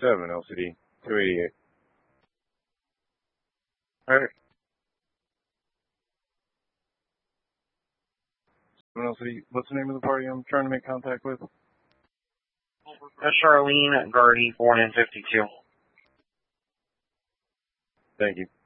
LCD 288. Alright. 7 LCD, what's the name of the party I'm trying to make contact with? Charlene Gardy, born in 52. Thank you.